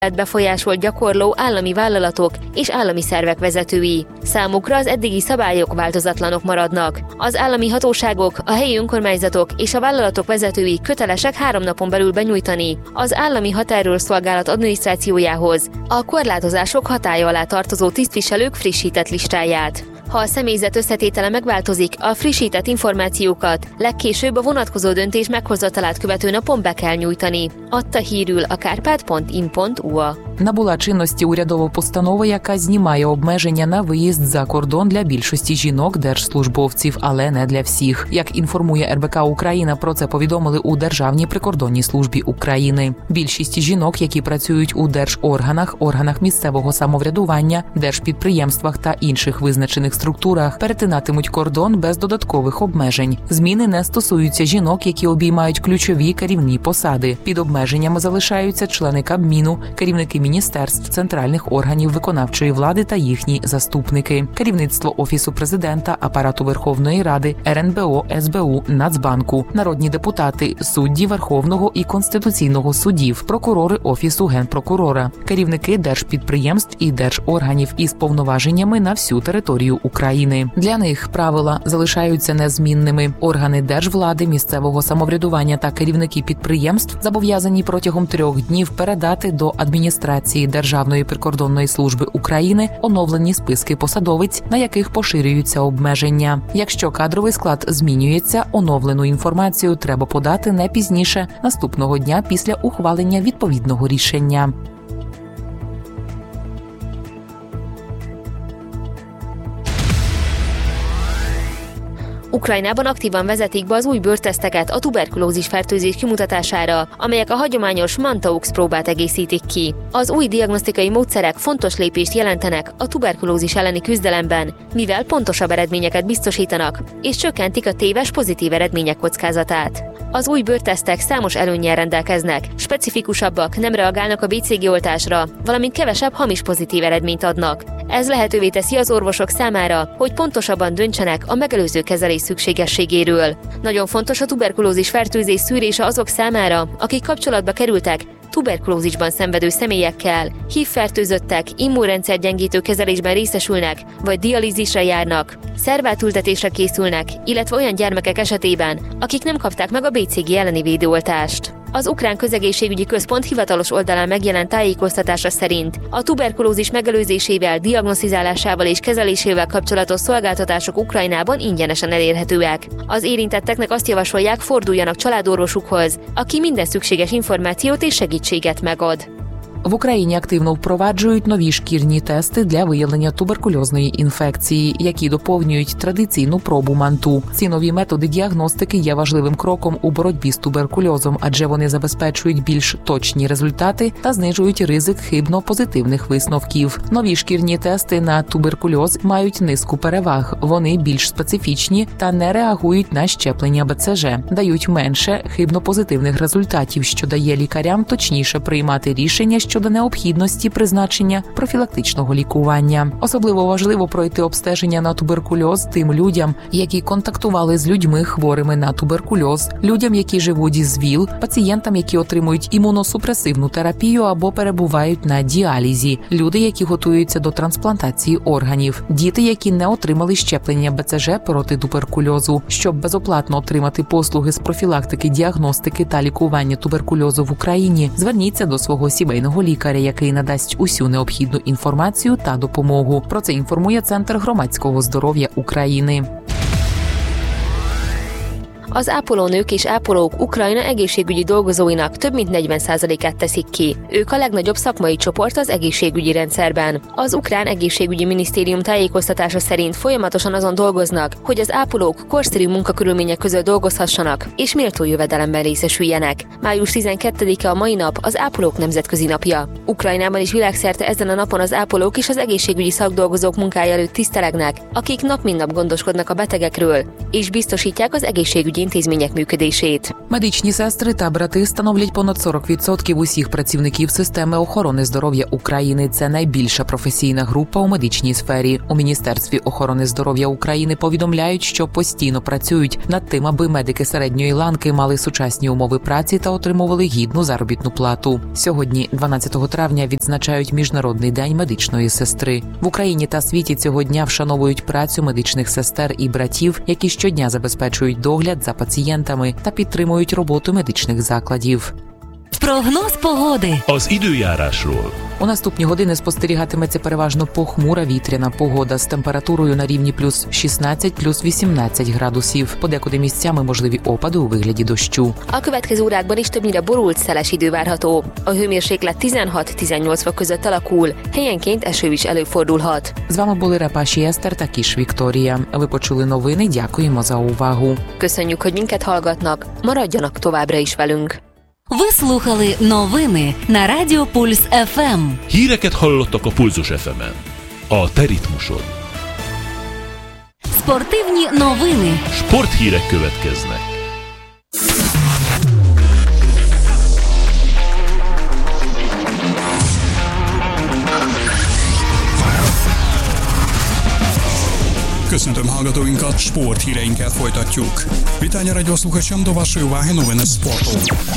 befolyásolt gyakorló állami vállalatok és állami szervek vezetői. Számukra az eddigi szabályok változatlanok maradnak. Az állami hatóságok, a helyi önkormányzatok és a vállalatok vezetői kötelesek 3 napon belül benyújtani az állami határőrszolgálat adminisztrációjához a korlátozások hatálya alá tartozó tisztviselők frissített listáját. Ha a személyzet összetétele megváltozik, a frissített információkat legkésőbb a vonatkozó döntés meghozatalát követő napon be kell nyújtani, adta hírül a karpat.in.ua. Набула чинності урядова постанова, яка знімає обмеження на виїзд за кордон для більшості жінок-держслужбовців, але не для всіх. Як інформує РБК Україна, про це повідомили у Державній прикордонній службі України. Більшість жінок, які працюють у держорганах, органах місцевого самоврядування, держпідприємствах та інших визначених структурах, перетинатимуть кордон без додаткових обмежень. Зміни не стосуються жінок, які обіймають ключові керівні посади. Під обмеженнями залишаються члени Кабміну, керівники міністерств, центральних органів виконавчої влади та їхні заступники, керівництво Офісу президента, Апарату Верховної Ради, РНБО, СБУ, Нацбанку, народні депутати, судді Верховного і Конституційного судів, прокурори Офісу Генпрокурора, керівники держпідприємств і держорганів із повноваженнями на всю територію України. Для них правила залишаються незмінними. Органи держвлади, місцевого самоврядування та керівники підприємств зобов'язані протягом 3 днів передати до адміністрації Державної прикордонної служби України оновлені списки посадовиць, на яких поширюються обмеження. Якщо кадровий склад змінюється, оновлену інформацію треба подати не пізніше наступного дня після ухвалення відповідного рішення. Ukrajnában aktívan vezetik be az új bőrteszteket a tuberkulózis fertőzés kimutatására, amelyek a hagyományos Mantaux próbát egészítik ki. Az új diagnosztikai módszerek fontos lépést jelentenek a tuberkulózis elleni küzdelemben, mivel pontosabb eredményeket biztosítanak, és csökkentik a téves pozitív eredmények kockázatát. Az új bőrtesztek számos előnnyel rendelkeznek, specifikusabbak, nem reagálnak a BCG oltásra, valamint kevesebb hamis pozitív eredményt adnak. Ez lehetővé teszi az orvosok számára, hogy pontosabban döntsenek a megelőző kezelés szükségességéről. Nagyon fontos a tuberkulózis fertőzés szűrése azok számára, akik kapcsolatba kerültek tuberkulózisban szenvedő személyekkel, HIV-fertőzöttek, immunrendszergyengítő kezelésben részesülnek, vagy dialízisre járnak, szervátültetésre készülnek, illetve olyan gyermekek esetében, akik nem kapták meg a BCG elleni védőoltást. Az Ukrán Közegészségügyi Központ hivatalos oldalán megjelent tájékoztatása szerint a tuberkulózis megelőzésével, diagnosztizálásával és kezelésével kapcsolatos szolgáltatások Ukrajnában ingyenesen elérhetőek. Az érintetteknek azt javasolják, forduljanak családorvosukhoz, aki minden szükséges információt és segítséget megad. В Україні активно впроваджують нові шкірні тести для виявлення туберкульозної інфекції, які доповнюють традиційну пробу МАНТУ. Ці нові методи діагностики є важливим кроком у боротьбі з туберкульозом, адже вони забезпечують більш точні результати та знижують ризик хибно-позитивних висновків. Нові шкірні тести на туберкульоз мають низку переваг. Вони більш специфічні та не реагують на щеплення БЦЖ, дають менше хибно-позитивних результатів, що дає лікарям точніше приймати рішення щодо необхідності призначення профілактичного лікування. Особливо важливо пройти обстеження на туберкульоз тим людям, які контактували з людьми хворими на туберкульоз, людям, які живуть із ВІЛ, пацієнтам, які отримують імуносупресивну терапію або перебувають на діалізі, люди, які готуються до трансплантації органів, діти, які не отримали щеплення БЦЖ проти туберкульозу. Щоб безоплатно отримати послуги з профілактики, діагностики та лікування туберкульозу в Україні, зверніться до свого сімейного лікаря, який надасть усю необхідну інформацію та допомогу. Про це інформує Центр громадського здоров'я України. Az ápolónők és ápolók Ukrajna egészségügyi dolgozóinak több mint 40%-át teszik ki. Ők a legnagyobb szakmai csoport az egészségügyi rendszerben. Az Ukrán Egészségügyi Minisztérium tájékoztatása szerint folyamatosan azon dolgoznak, hogy az ápolók korszerű munkakörülmények között dolgozhassanak és méltó jövedelemben részesüljenek. Május 12-e a mai nap az ápolók nemzetközi napja. Ukrajnában is világszerte ezen a napon az ápolók és az egészségügyi szakdolgozók munkája előtt tisztelegnek, akik nap mint nap gondoskodnak a betegekről és biztosítják az egészségügyi egészségügyi intézmények működését. Медичні сестри та брати становлять понад 40% усіх працівників системи охорони здоров'я України. Це найбільша професійна група у медичній сфері. У Міністерстві охорони здоров'я України повідомляють, що постійно працюють над тим, аби медики середньої ланки мали сучасні умови праці та отримували гідну заробітну плату. Сьогодні, 12 травня, відзначають Міжнародний день медичної сестри. В Україні та світі цього дня вшановують працю медичних сестер і братів, які щодня забезпечують догляд за пацієнтами та підтримують роботу медичних закладів. Прогноз погоди. Az időjárásról. У наступні години спостерігатиметься переважно похмура вітряна погода з температурою на рівні плюс 16, плюс 18 градусів. Подекуди місцями можливі опади у вигляді дощу. A következő órákban is többnyire borult, szeles idő várható. A hőmérséklet 16-18 fok között alakul, helyenként eső is előfordulhat. З вами були Репаші Естер та Кіш Вікторія. Ви почули новини, дякуємо за увагу. Köszönjük, hogy minket hallgatnak, maradjanak továbbra is velünk. Ви слухали новини на Радіо Пульс ФМ. Híreket hallottak a Pulzus FM-en. A te ritmusod. Спортивні новини. Sporthírek következnek. Köszöntöm hallgatóinkat, sporthíreinket folytatjuk. Witania radiosłuchaczom do waszej uwagi nowiny sportu.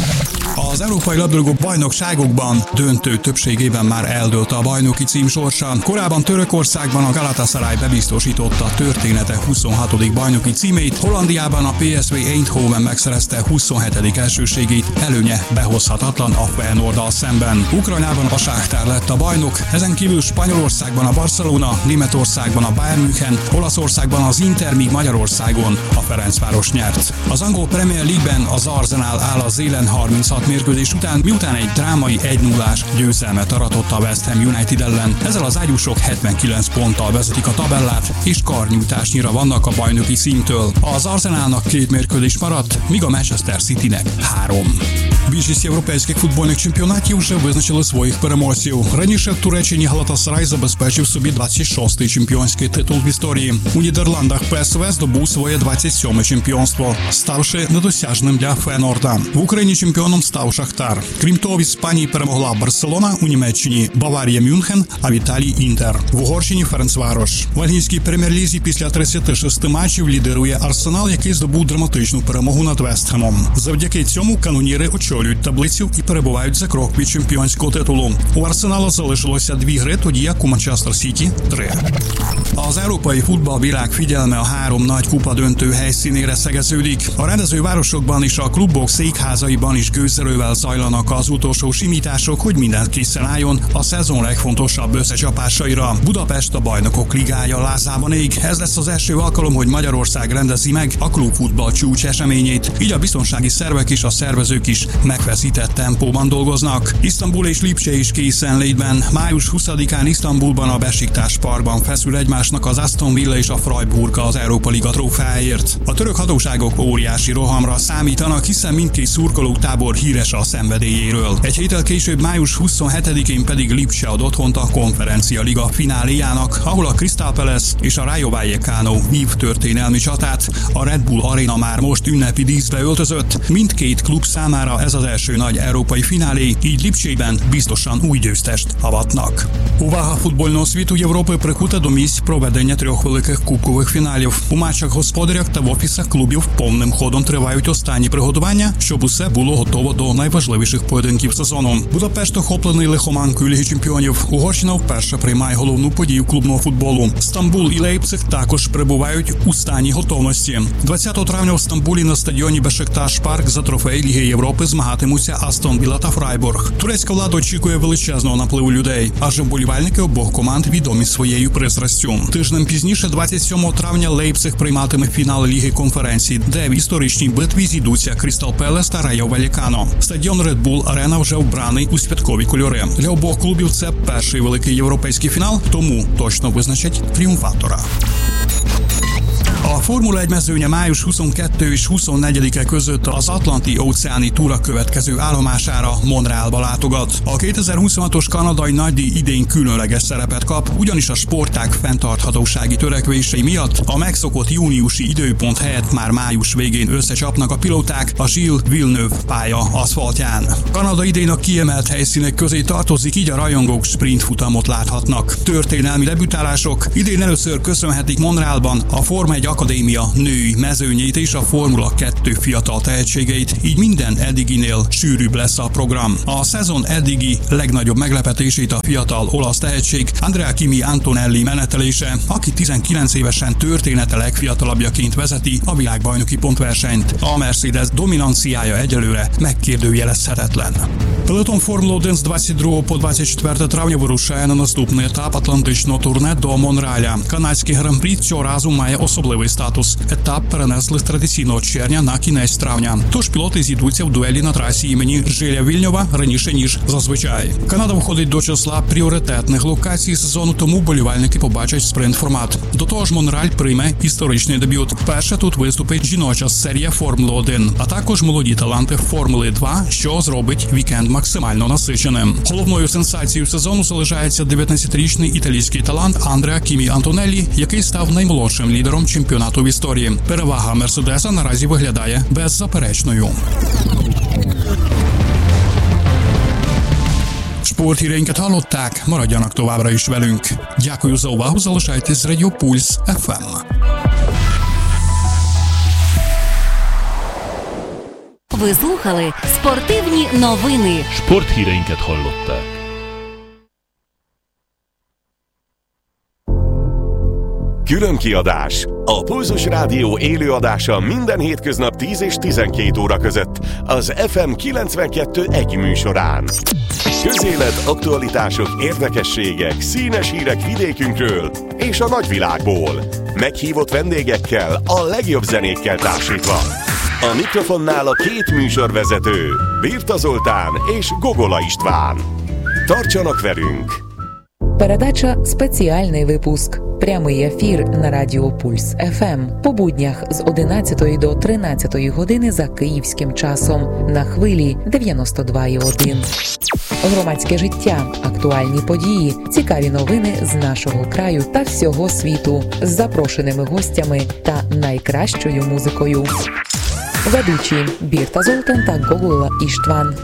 Az európai labdarúgó bajnokságokban döntő többségében már eldőlt a bajnoki cím sorsa. Korábban Törökországban a Galatasaray bebiztosította története 26. bajnoki címét, Hollandiában a PSV Eindhoven megszerezte 27. elsőségét, előnye behozhatatlan a Feyenoorddal szemben. Ukrajnában a Sáktár lett a bajnok, ezen kívül Spanyolországban a Barcelona, Németországban a Bayern München, Olaszországban az Inter, míg Magyarországon a Ferencváros nyert. Az angol Premier League-ben az Arsenal áll az élen 36 mérkőzés után, miután egy drámai 1-0-ás győzelmet aratott a West Ham United ellen. Ezzel az ágyúsok 79 ponttal vezetik a tabellát, és karnyújtásnyira vannak a bajnoki címtől. Az Arsenalnak 2 mérkőzés maradt, míg a Manchester Citynek 3. Більшість європейських футбольних чемпіонатів вже визначили своїх переможців. Раніше в Туреччині Галатасарай забезпечив собі 26-й чемпіонський титул в історії. У Нідерландах ПСВ здобув своє 27-ме чемпіонство, ставши недосяжним для Фейнорда. В Україні чемпіоном став Шахтар. Крім того, в Іспанії перемогла Барселона, у Німеччині Баварія Мюнхен, а в Італії Інтер. В Угорщині Ференцварош. В англійській прем'єр-лізі після 36 матчів лідирує Арсенал, який здобув драматичну перемогу над Вестхемом. Завдяки цьому каноніри очолюють таблицю і перебувають за крок від чемпіонського титулу. У Арсенала залишилося 2 гри, тоді як у Манчестер Сіті 3. Az európai futballvilág figyelme a 3 nagy kupa döntő helyszínére szegeződik. A rendezővárosokban és a klubok székházaiban is gőzerővel zajlanak az utolsó simítások, hogy mindent készen álljon a szezon legfontosabb összecsapásaira. Budapest a Bajnokok Ligája lázában ég. Ez lesz az első alkalom, hogy Magyarország rendezi meg a klubfutball csúcs eseményét. Így a biztonsági szervek és a szervezők is megfeszített tempóban dolgoznak. Isztambul és Lipcse is készenlétben. Május 20-án Isztambulban a Besiktas Parkban feszül egymásnak az Aston Villa és a Freiburg az Európa Liga trófeáért. A török hatóságok óriási rohamra számítanak, hiszen mindkét szurkolótábor híres a szenvedélyéről. Egy héttel később, május 27-én pedig Lipcse ad otthont a Konferencia Liga fináléjának, ahol a Crystal Palace és a Rayo Vallecano vív történelmi csatát. A Red Bull Arena már most ünnepi díszbe öltözött. Mindkét klub számára ez az első nagy európai finálé, így Lipcsében biztosan új győztest avatnak. Увага футбольного світу Європи прикута до місць проведення 3 великих кубкових фіналів. У матчах господарях та в офісах клубів повним ходом тривають останні приготування, щоб усе було готово до найважливіших поєдинків сезону. Будапешт охоплений лихоманкою Ліги чемпіонів. Угорщина вперше приймає головну подію клубного футболу. Стамбул і Лейпциг також перебувають у стані готовності. 20 травня в Стамбулі на стадіоні Бешикташ Парк за трофей Ліги Європи змагатимуться Астон Вілла та Фрайбург. Турецька влада очікує величезного напливу людей, адже вболівальники обох команд відомі своєю пристрастю. Тижнем пізніше, 27 травня, Лейпциг прийматиме фінал Ліги конференцій, де в історичній битві зійдуться Crystal Palace та Rayo Vallecano. Стадіон Red Bull Arena вже вбраний у святкові кольори. Для обох клубів це перший великий європейський фінал, тому точно визначать тріумфатора. A Formula 1 mezőnye május 22 és 24-e között az Atlanti-óceáni túra következő állomására, Montrealba látogat. A 2026-os kanadai nagydíj idén különleges szerepet kap, ugyanis a sportág fenntarthatósági törekvései miatt a megszokott júniusi időpont helyett már május végén összecsapnak a pilóták a Gilles Villeneuve pálya aszfaltján. Kanada idén a kiemelt helyszínek közé tartozik, így a rajongók sprint futamot láthatnak. Történelmi debütálások idén először köszönhetik Montrealban a Forma 1 Akadémia női mezőnyét és a Formula 2 fiatal tehetségeit, így minden eddiginél sűrűbb lesz a program. A szezon eddigi legnagyobb meglepetését a fiatal olasz tehetség Andrea Kimi Antonelli menetelése, aki 19 évesen története legfiatalabbjaként vezeti a világbajnoki pontversenyt. A Mercedes dominanciája egyelőre megkérdőjelezhetetlen. Peloton Formula 1 z 22 po 24 travня вирушає на наступний етап атлантичного турне до Монреаля. Канадський гран-прі цього разу має особливий статус. Етап перенесли з традиційного червня на кінець травня. Тож пілоти зійдуться в дуелі на трасі імені Жиля Вільньова раніше, ніж зазвичай. Канада входить до числа пріоритетних локацій сезону, тому болівальники побачать спринт-формат. До того ж, Монреаль прийме історичний дебют. Вперше тут виступить жіноча серія Формули 1, а також молоді таланти Формули 2, що зробить вікенд максимально насиченим. Головною сенсацією сезону залишається 19-річний італійський талант Андреа Кімі Антонеллі, який став наймолодшим лідером чемпіонату в історії. Перевага Мерседеса наразі виглядає беззаперечною. Sporthíreinket hallották, maradjanak továbbra is velünk. Дякую за увагу, залишайтесь з Радіо Пульс FM. Ви слухали спортивні новини. Sporthíreinket hallották. Különkiadás. A Pulzus Rádió élőadása minden hétköznap 10 és 12 óra között az FM 92.1 műsorán. Közélet, aktualitások, érdekességek, színes hírek vidékünkről és a nagyvilágból. Meghívott vendégekkel, a legjobb zenékkel társítva. A mikrofonnál a két műsorvezető, Birta Zoltán és Gogola István. Tartsanak velünk! Передача «Спеціальний випуск». Прямий ефір на Радіо Пульс ФМ. По буднях з 11 до 13 години за київським часом. На хвилі 92,1. Громадське життя, актуальні події, цікаві новини з нашого краю та всього світу. З запрошеними гостями та найкращою музикою. Ведучі Бірта Золтан та Гогола Іштван.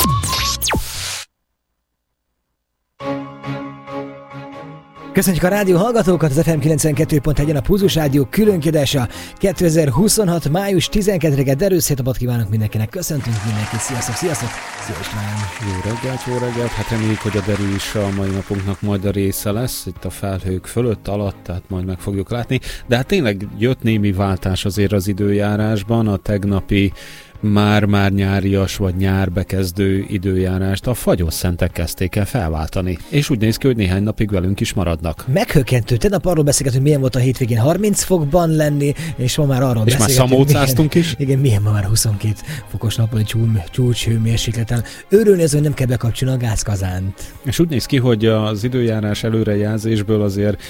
Köszönjük a rádió hallgatókat, az FM 92.1-en a Pulzus Rádió különkiadása 2026. május 12-e derűs napot kívánok mindenkinek. Köszöntünk mindenkit, sziasztok, sziasztok! Szia István! Jó reggelt! Hát reméljük, hogy a derű is a mai napunknak majd a része lesz, itt a felhők fölött, alatt, tehát majd meg fogjuk látni. De hát tényleg jött némi váltás azért az időjárásban, a tegnapi már nyárias vagy nyárbekezdő időjárást a Fagyosszentek kezdték el felváltani. És úgy néz ki, hogy néhány napig velünk is maradnak. Meghökkentő. Tegnap arról beszélgetünk, milyen volt a hétvégén 30 fokban lenni, és ma már arról beszélgetünk. És már szamócáztunk is. Igen, milyen ma már 22 fokos nappali csúcshőmérsékleten. Örülni az, hogy nem kell bekapcsolni a gázkazánt. És úgy néz ki, hogy az időjárás előrejelzésből azért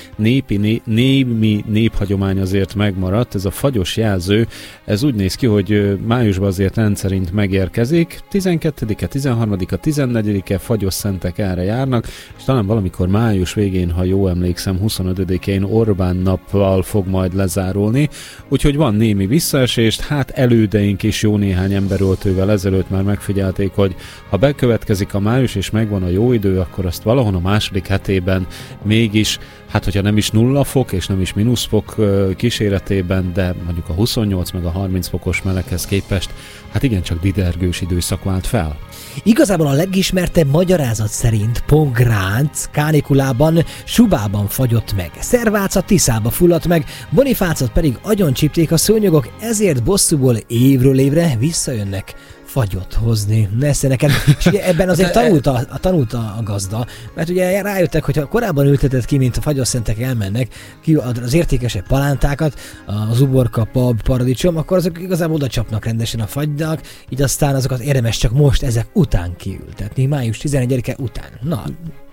némi néphagyomány azért megmaradt. Ez a fagyos jelző, ez úgy néz ki, hogy májusban azért rendszerint megérkezik. 12-e, 13-a, 14-e Fagyosszentek erre járnak, és talán valamikor május végén, ha jól emlékszem, 25-én Orbán nappal fog majd lezárulni. Úgyhogy van némi visszaesést, hát elődeink is jó néhány emberöltővel ezelőtt már megfigyelték, hogy ha bekövetkezik a május és megvan a jó idő, akkor azt valahol a második hetében mégis, hát hogyha nem is 0 fok és nem is mínusz fok kíséretében, de mondjuk a 28 meg a 30 fokos meleghez képest, hát igencsak didergős időszak vált fel. Igazából a legismertebb magyarázat szerint Pogránc kánikulában Subában fagyott meg, Szerváca Tiszába fulladt meg, Bonifácot pedig agyoncsípték a szőnyegok, ezért bosszúból évről évre visszajönnek fagyot hozni. Nesze neked. És ugye ebben azért tanult a gazda, mert ugye rájöttek, hogy ha korábban ültetett ki, mint a Fagyosszentek elmennek, ki az értékesebb palántákat, az uborka, pab, paradicsom, akkor azok igazából oda csapnak rendesen a fagynak, így aztán azokat érdemes csak most ezek után kiültetni, május 11-e után. Na,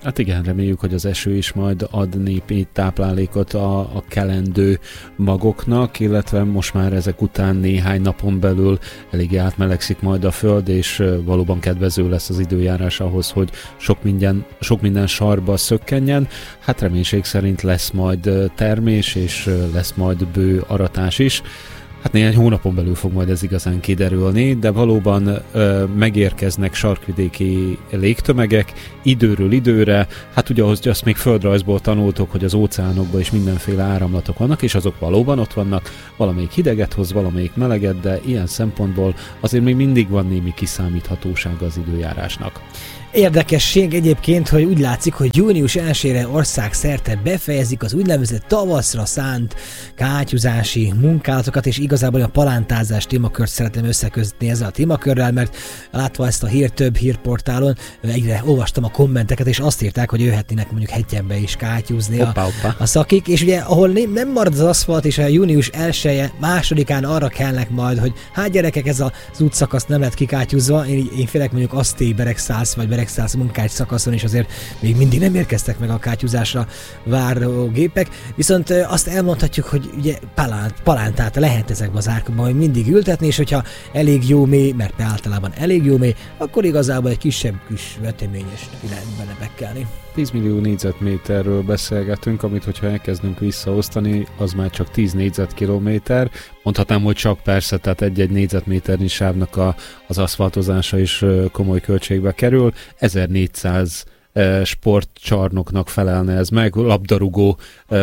Hát igen, reméljük, hogy az eső is majd ad népi táplálékot a kelendő magoknak, illetve most már ezek után néhány napon belül eléggé átmelegszik majd a föld, és valóban kedvező lesz az időjárás ahhoz, hogy sok minden sarba szökkenjen. Hát reménység szerint lesz majd termés, és lesz majd bő aratás is. Hát néhány hónapon belül fog majd ez igazán kiderülni, de valóban megérkeznek sarkvidéki légtömegek időről időre. Hát ugye azt még földrajzból tanultok, hogy az óceánokban is mindenféle áramlatok vannak, és azok valóban ott vannak, valamelyik hideget hoz, valamelyik meleget, de ilyen szempontból azért még mindig van némi kiszámíthatósága az időjárásnak. Érdekesség egyébként, hogy úgy látszik, hogy június 1-ére országszerte befejezik az úgynevezett tavaszra szánt kátyúzási munkálatokat, és igazából a palántázás témakört szeretném összekötni ezzel a témakörrel, mert látva ezt a hírt több hírportálon, egyre olvastam a kommenteket, és azt írták, hogy jöhetnének mondjuk Hetyenbe is kátyúzni a szakik, és ugye ahol nem marad az aszfalt, és a június 1-e, 2-án arra kellnek majd, hogy hát gyerekek, ez az útszakasz nem lett kikátyúzva, én félek mondjuk Aszté, Beregszász vagy Beregszász munkács szakaszon, és azért még mindig nem érkeztek meg a kátyúzásra váró gépek, viszont azt elmondhatjuk, hogy ugye palántát lehet ezekben az árkokban hogy mindig ültetni, és hogyha elég jó mély, mert általában elég jó mély, akkor igazából egy kisebb kis veteményest ki lehet benne bekkelni. 10 millió négyzetméterről beszélgetünk, amit hogyha elkezdünk visszaosztani, az már csak 10 négyzetkilométer. Mondhatnám, hogy csak persze, tehát egy-egy négyzetméternyi sávnak az aszfaltozása is komoly költségbe kerül. 1400 sportcsarnoknak felelne ez meg, labdarúgó,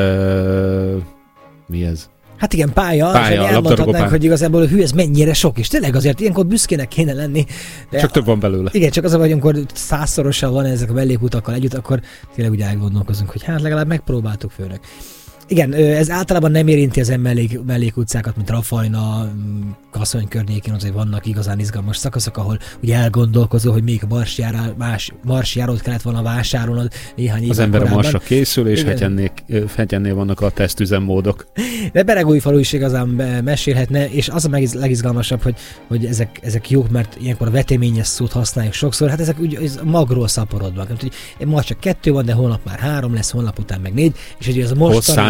mi ez? Hát igen, pálya és elmondhatnánk, hogy igazából hű, ez mennyire sok, és tényleg azért ilyenkor büszkének kéne lenni. De csak több van belőle. Igen, csak az, hogy amikor 100-szorosan van ezek a mellékutakkal együtt, akkor tényleg úgy elgondolkozunk, hogy hát legalább megpróbáltuk, főnök. Igen, ez általában nem érinti az mellékutcákat, mint Rafajna, Kaszony környékén, azért vannak igazán izgalmas szakaszok, ahol ugye elgondolkozol, hogy még marsjárót kellett volna vásárolnod néhány évvel. Az ember korábban. A marsra készül, és hegyennél vannak a tesztüzemmódok. De Beregújfalu is igazán mesélhetne, és az a legizgalmasabb, hogy ezek jók, mert ilyenkor a veteményes szót használjuk sokszor, hát ezek úgy magról szaporodnak. Ma csak 2 van, de holnap már 3 lesz, holnap után meg 4, és ugye ez a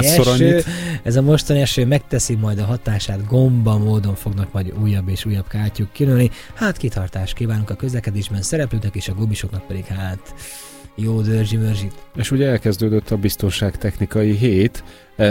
ez a mostani eső megteszi majd a hatását, gomba módon fognak majd újabb és újabb kátyúk kinőni. Hát kitartást kívánunk a közlekedésben szereplőknek, és a gubisoknak pedig hát jó dörzsi-mörzsit. És ugye elkezdődött a biztonságtechnikai hét,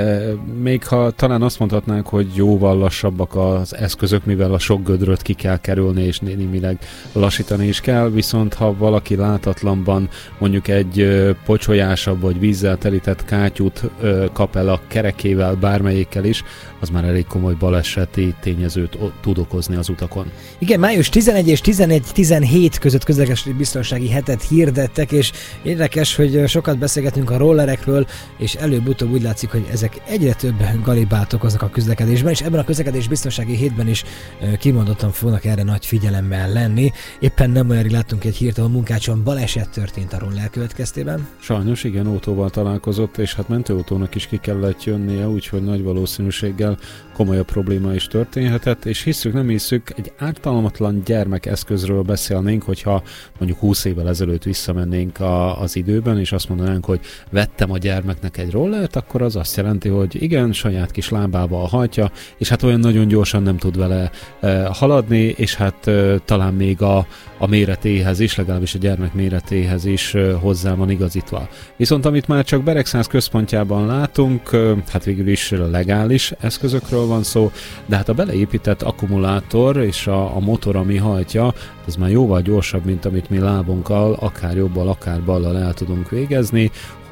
még ha talán azt mondhatnánk, hogy jóval lassabbak az eszközök, mivel a sok gödröt ki kell kerülni, és némileg lassítani is kell, viszont ha valaki látatlanban mondjuk egy pocsolyásabb vagy vízzel telített kátyút kap el a kerekével, bármelyikkel is, az már elég komoly baleseti tényezőt tud okozni az utakon. Igen, május 11 és 11-17 között közlekedési biztonsági hetet hirdettek, és érdekes, hogy sokat beszélgetünk a rollerekről, és előbb-utóbb úgy látszik, hogy ezek egyre több galibát okoznak a közlekedésben, és ebben a közlekedés biztonsági hétben is kimondottan fognak erre nagy figyelemmel lenni. Éppen nem olyan rég láttunk egy hírt, ahol Munkácson baleset történt a roller következtében. Sajnos igen, autóval találkozott, és hát mentőautónak is ki kellett jönnie, úgyhogy nagy valószínűséggel komolyabb probléma is történhetett, és hisszük, nem hisszük, egy ártalmatlan gyermekeszközről beszélnénk, hogyha mondjuk 20 évvel ezelőtt visszamennénk az időben, és azt mondanánk, hogy vettem a gyermeknek egy rollert, akkor az azt jelenti, hogy igen, saját kis lábával hajtja, és hát olyan nagyon gyorsan nem tud vele haladni, és hát talán még a méretéhez is, legalábbis a gyermek méretéhez is hozzá van igazítva. Viszont amit már csak Beregszász központjában látunk, hát végül is legális eszközökről van szó, de hát a beleépített akkumulátor és a motor, ami hajtja, az már jóval gyorsabb, mint amit mi lábunkkal, akár jobbal, akár ballal el tudunk végezni.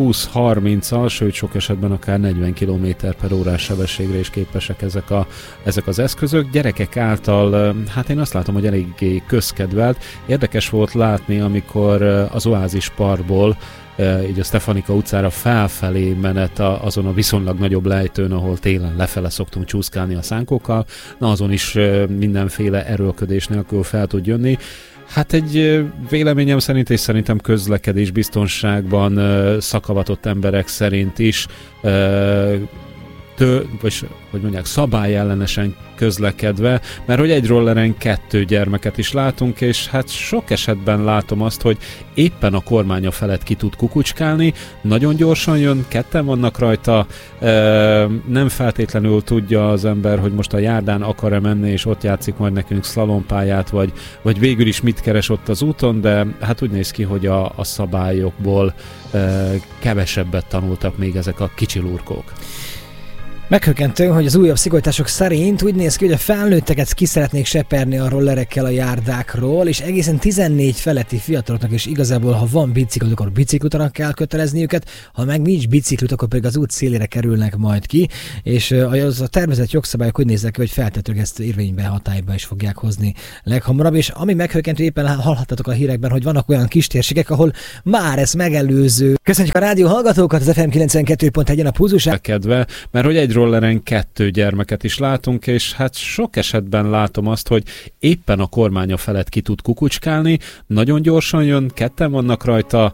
20-30-al, sőt sok esetben akár 40 km/h sebességre is képesek ezek az eszközök. Gyerekek által, hát én azt látom, hogy eléggé közkedvelt. Érdekes volt látni, amikor az Oázis Parkból így a Stefanika utcára felfelé menet azon a viszonylag nagyobb lejtőn, ahol télen lefele szoktunk csúszkálni a szánkókkal, na azon is mindenféle erőlködés nélkül fel tud jönni. Hát egy véleményem szerint, és szerintem közlekedés biztonságban szakavatott emberek szerint is szabályellenesen közlekedve, mert hogy egy rolleren 2 gyermeket is látunk, és hát sok esetben látom azt, hogy éppen a kormánya felett ki tud kukucskálni, nagyon gyorsan jön, 2 vannak rajta, nem feltétlenül tudja az ember, hogy most a járdán akar-e menni, és ott játszik majd nekünk szlalompályát, vagy végül is mit keres ott az úton, de hát úgy néz ki, hogy a szabályokból kevesebbet tanultak még ezek a kicsi lurkók. Meghökkentő, hogy az újabb szigorítások szerint úgy néz ki, hogy a felnőtteket ki szeretnék seperni a rollerekkel a járdákról, és egészen 14 feletti fiataloknak is igazából, ha van biciklut, akkor biciklutának kell kötelezni őket, ha meg nincs biciklut, akkor pedig az út szélére kerülnek majd ki, és az a tervezett jogszabályok úgy néznek ki, hogy feltétlenül ezt érvényben, hatályba is fogják hozni leghamarabb, és ami meghökkentő, éppen hallhattatok a hírekben, hogy vannak olyan kis térségek, ahol már ezt megelőző. Köszönjük a rádió hallgatókat, az FM 92.1-en a Pulzusán. Kedve, mert hogy egy rolleren 2 gyermeket is látunk, és hát sok esetben látom azt, hogy éppen a kormánya felett ki tud kukucskálni, nagyon gyorsan jön, 2 vannak rajta,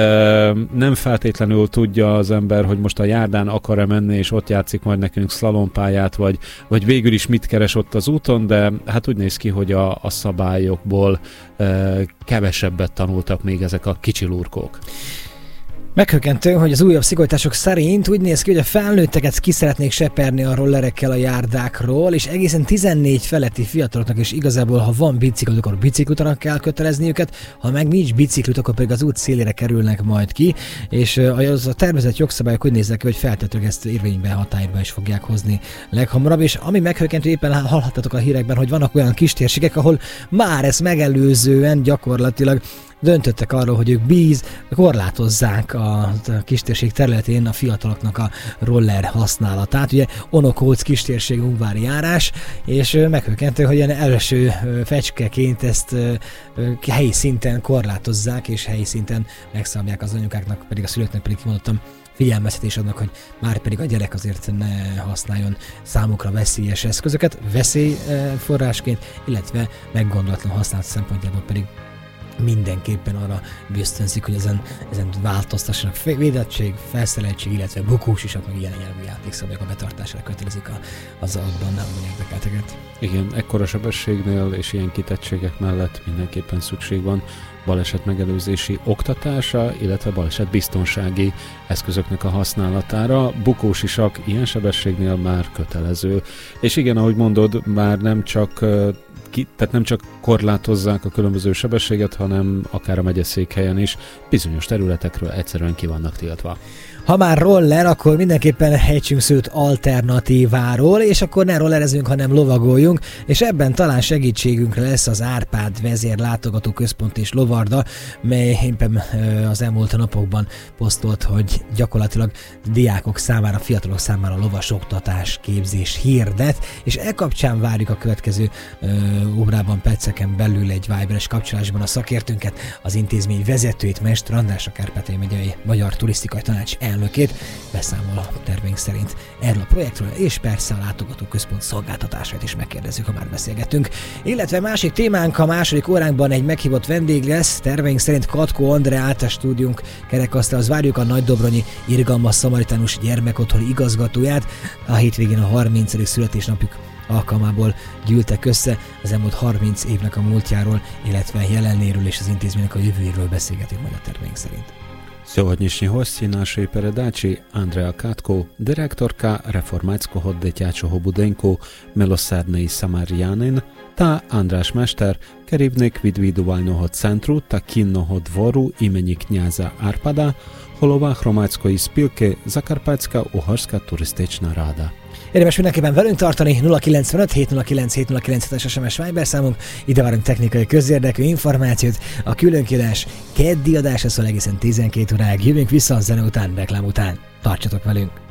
nem feltétlenül tudja az ember, hogy most a járdán akar-e menni, és ott játszik majd nekünk szlalompályát, vagy végül is mit keres ott az úton, de hát úgy néz ki, hogy a szabályokból kevesebbet tanultak még ezek a kicsi lurkók. Meghökkentő, hogy az újabb szigorítások szerint úgy néz ki, hogy a felnőtteket ki szeretnék seperni a rollerekkel a járdákról, és egészen 14 feletti fiataloknak is igazából, ha van biciklut, akkor biciklutának kell kötelezni őket, ha meg nincs biciklut, akkor pedig az út szélére kerülnek majd ki, és az a tervezett jogszabályok úgy néznek ki, hogy feltétlenül ezt érvényben, hatályba is fogják hozni leghamarabb, és ami meghökkentő, éppen hallhattatok a hírekben, hogy vannak olyan kis térségek, ahol már ezt megelőzően gyakorlatilag döntöttek arról, hogy ők korlátozzák a kistérség területén a fiataloknak a roller használatát. Ugye Onokóc kistérség Ungvári járás, és meghökkentő, hogy ilyen első fecskeként ezt helyi szinten korlátozzák, és helyi szinten megszabják az anyukáknak, pedig a szülőknek pedig kimondottam figyelmeztetés adnak, hogy már pedig a gyerek azért ne használjon számukra veszélyes eszközöket, veszélyforrásként, illetve meggondolatlan használat szempontjából pedig mindenképpen arra ösztönzik, hogy ezen változtassanak. Védettség, felszereltség, illetve bukósisak, meg ilyen nyelvű játékszabályok a betartására kötelezik az alapban nem érdekelteket. Igen, ekkora sebességnél és ilyen kitettségek mellett mindenképpen szükség van baleset megelőzési oktatásra, illetve baleset biztonsági eszközöknek a használatára. Bukósisak ilyen sebességnél már kötelező. És igen, ahogy mondod, már nem csak korlátozzák a különböző sebességet, hanem akár a megyeszékhelyen is bizonyos területekről egyszerűen ki vannak tiltva. Ha már roller, akkor mindenképpen ejtsünk szót alternatíváról, és akkor ne rollerezünk, hanem lovagoljunk, és ebben talán segítségünkre lesz az Árpád vezér látogatóközpont és lovarda, mely éppen az elmúlt napokban posztolt, hogy gyakorlatilag diákok számára, fiatalok számára lovas oktatás, képzés hirdet, és e kapcsán várjuk a következő órában, perceken belül egy Viberes kapcsolásban a szakértőnket, az intézmény vezetőjét, Mester András, a Kárpátaljai megyei Magyar Turisztikai Tanács elnökét, beszámol a terveink szerint erről a projektről, és persze a látogatóközpont szolgáltatását is megkérdezzük, ha már beszélgetünk. Illetve másik témánk a második óránkban egy meghívott vendég lesz, terveink szerint Katkó Andreát, a stúdiónk kerekasztalhoz várjuk, a Nagydobronyi Irgalmas Szamaritánus gyermekotthoni igazgatóját. A hétvégén a 30. születésnapjuk alkalmából gyűltek össze, az elmúlt 30 évnek a múltjáról, illetve jelenléről és az intézménynek a jövőjéről beszélgetünk majd a terveink szerint. Сьогоднішні гості нашої передачі Андреа Катко, директорка реформатського дитячого будинку «Милосердний самарянин» та Андраш Мештер, керівник відвідувального центру та кінного двору імені князя Árpáda, голова громадської спілки «Закарпатська угорська туристична рада». Érdemes mindenképpen velünk tartani, 095 709 709-es SMS Viber számunk, ide várunk technikai közérdekű információt, a különkiadás keddi adása szól egészen 12 óráig, jövünk vissza a zene után, reklám után. Tartsatok velünk!